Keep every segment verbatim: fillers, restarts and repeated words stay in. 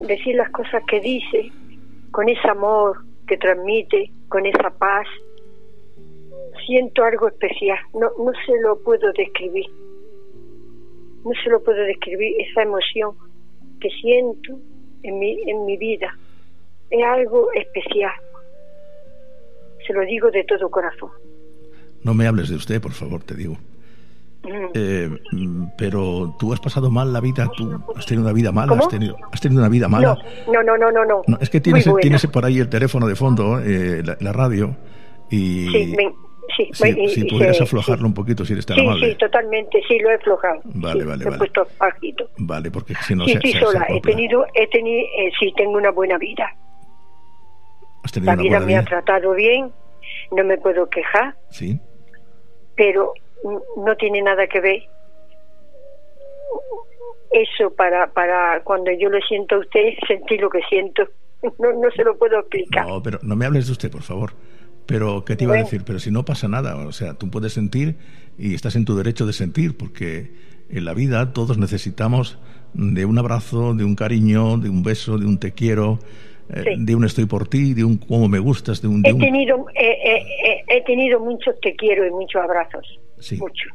decir las cosas que dice, con ese amor que transmite, con esa paz. Siento algo especial, no, no se lo puedo describir. No se lo puedo describir, esa emoción que siento en mi, en mi vida. Es algo especial. Se lo digo de todo corazón. No me hables de usted, por favor, te digo. Mm. Eh, pero tú has pasado mal la vida, tú has tenido una vida mala, has tenido, has tenido una vida mala. No, no, no, no, no. no es que tienes, tienes por ahí el teléfono de fondo, eh, la, la radio, y sí, me, sí, si, me, si y, pudieras sí, aflojarlo sí. un poquito, si eres tan sí, amable. Sí, totalmente, sí, lo he aflojado. Vale, sí, vale, lo vale. he puesto bajito. Vale, porque si no sí, se, estoy se, sola, se he tenido, he tenido, eh, sí, tengo una buena vida. ¿Has tenido la una vida buena me vida? ha tratado bien, no me puedo quejar. Sí. Pero no tiene nada que ver eso para para cuando yo lo siento a usted, sentir lo que siento. No, no se lo puedo explicar. No, pero no me hables de usted, por favor. Pero, ¿qué te iba bueno. a decir? Pero si no pasa nada, o sea, tú puedes sentir y estás en tu derecho de sentir, porque en la vida todos necesitamos de un abrazo, de un cariño, de un beso, de un te quiero, eh, sí. de un estoy por ti, de un cómo me gustas, de un... De he, un... Tenido, eh, eh, eh, he tenido muchos te quiero y muchos abrazos. Sí. Mucho.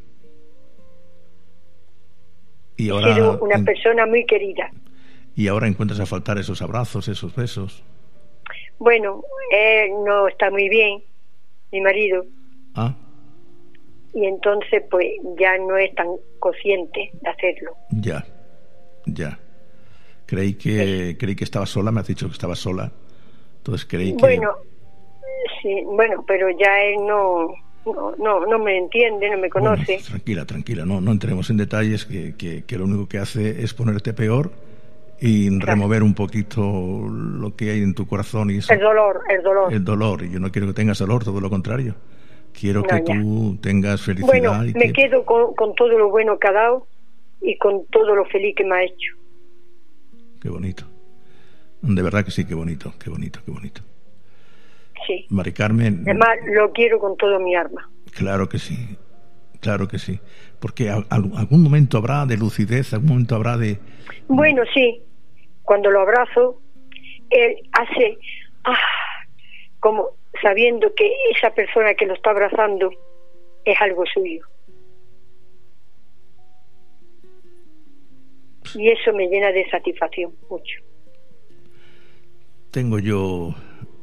Y ahora, he sido una en... persona muy querida. Y ahora encuentras a faltar esos abrazos, esos besos. Bueno, él no está muy bien, mi marido. Ah. Y entonces, pues, ya no es tan consciente de hacerlo. Ya, ya. Creí que sí. creí que estaba sola, me has dicho que estaba sola. Entonces creí que... Bueno, sí, bueno, pero ya él no... No, no, no me entiende, no me conoce. Bueno, tranquila, tranquila, no, no entremos en detalles, que, que, que lo único que hace es ponerte peor y claro. remover un poquito lo que hay en tu corazón y eso. El dolor, el dolor. El dolor, y yo no quiero que tengas dolor, todo lo contrario. Quiero no, que ya. tú tengas felicidad. Bueno, y me que... quedo con, con todo lo bueno que ha dado y con todo lo feliz que me ha hecho. Qué bonito. De verdad que sí, qué bonito, qué bonito, qué bonito. Sí. Mari Carmen. Además, lo quiero con todo mi alma. Claro que sí, claro que sí. Porque a, a, algún momento habrá de lucidez, algún momento habrá de... Bueno, sí. Cuando lo abrazo, él hace... Ah, como sabiendo que esa persona que lo está abrazando es algo suyo. Y eso me llena de satisfacción, mucho. Tengo yo...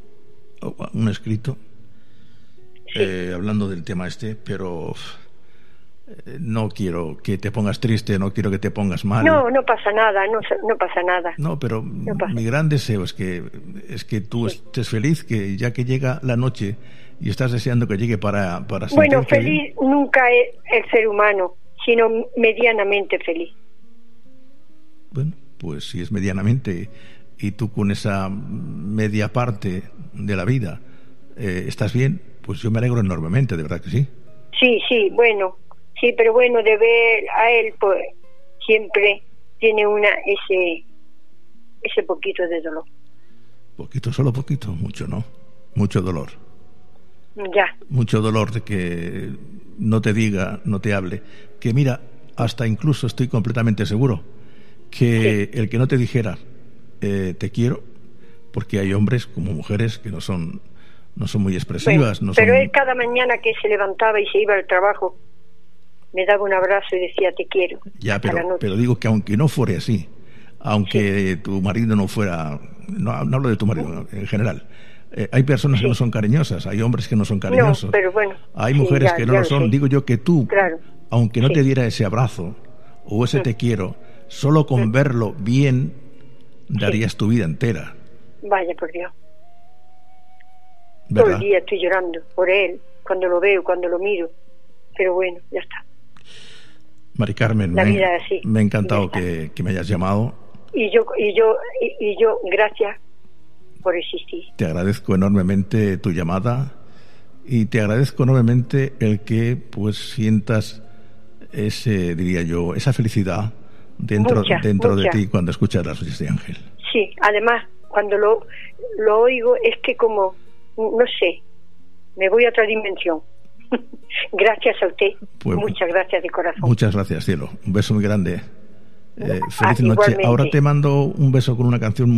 un escrito sí. eh, hablando del tema este, pero eh, no quiero que te pongas triste, no quiero que te pongas mal. No, no pasa nada, no, no pasa nada. No, pero no pasa. Mi gran deseo es que es que tú sí. estés feliz, que ya que llega la noche y estás deseando que llegue para para bueno, feliz bien. Nunca es el ser humano, sino medianamente feliz. Bueno, pues si es medianamente y tú con esa media parte de la vida eh, estás bien, pues yo me alegro enormemente, de verdad que sí. Sí, sí, bueno, sí, pero bueno, de ver a él, pues siempre tiene una ese ese poquito de dolor. Poquito, solo poquito, mucho, ¿no? Mucho dolor. Ya. Mucho dolor de que no te diga, no te hable. Que mira, hasta incluso estoy completamente seguro que sí. el que no te dijera eh, te quiero, porque hay hombres como mujeres que no son no son muy expresivas. Bueno, no pero son... él cada mañana que se levantaba y se iba al trabajo me daba un abrazo y decía te quiero. Ya, pero, pero digo que aunque no fuera así, aunque sí. tu marido no fuera, no, no hablo de tu marido en general, eh, hay personas sí. que no son cariñosas, hay hombres que no son cariñosos, no, pero bueno, hay mujeres sí, ya, que no lo son. Sé. Digo yo que tú, claro. aunque no sí. te diera ese abrazo o ese sí. te quiero, solo con sí. verlo bien darías sí. tu vida entera. Vaya por Dios. ¿Verdad? Todo el día estoy llorando por él, cuando lo veo, cuando lo miro, pero bueno, ya está. Mari Carmen, La me, vida es así, me ha encantado que, que me hayas llamado. Y yo, y yo, y, y yo, gracias por existir. Te agradezco enormemente tu llamada y te agradezco enormemente el que pues sientas ese, diría yo, esa felicidad dentro, mucha, dentro mucha. de ti cuando escuchas las voces de Ángel. Sí, además, cuando lo, lo oigo es que como, no sé, me voy a otra dimensión. Gracias a usted, pues, muchas gracias de corazón. Muchas gracias, cielo, un beso muy grande. Eh, feliz ah, noche. igualmente. Ahora te mando un beso con una canción